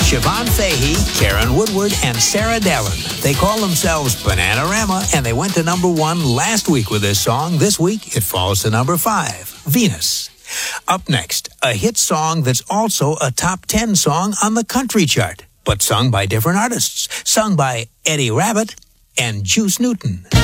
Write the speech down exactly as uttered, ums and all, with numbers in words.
Siobhan Fahey, Karen Woodward, and Sarah Dallin. They call themselves Bananarama, and they went to number one last week with this song. This week, it falls to number five, Venus. Up next, a hit song that's also a top ten song on the country chart, but sung by different artists, sung by Eddie Rabbitt and Juice Newton.